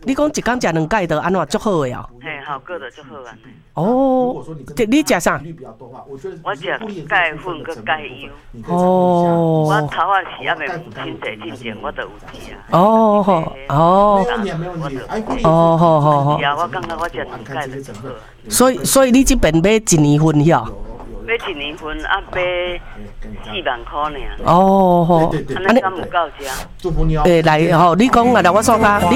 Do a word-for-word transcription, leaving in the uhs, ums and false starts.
你讲一工食两盖就安怎足好的哦？ 嘿，好过的就好安尼。 哦，你食啥？ 我食钙粉跟钙油。 哦。 我头啊是还袂清洗之前，我都有食啊。 哦吼，哦。哦好好好。 是啊，我感觉我食两钙就足好。 所以所以你这边买一年份晓？ 买一年份啊，买四万块尔。 哦吼， 安尼敢有够食？ 诶，来吼，你讲啊，来我说下。